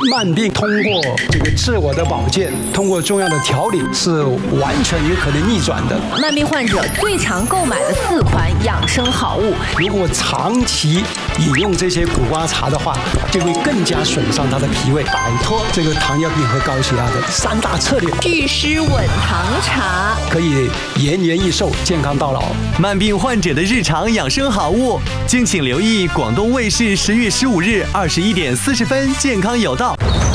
慢病通过这个自我的保健，通过中药的调理，是完全有可能逆转的。 慢病患者最常购买的4款养生好物， 如果长期饮用这些苦瓜茶的话，就会更加损伤他的脾胃，摆脱这个糖尿病和高血压的3大策略。 祛湿稳糖茶可以延年益寿，健康到老。 慢病患者的日常养生好物，敬请留意广东卫视10月15日21点40分，健康有道。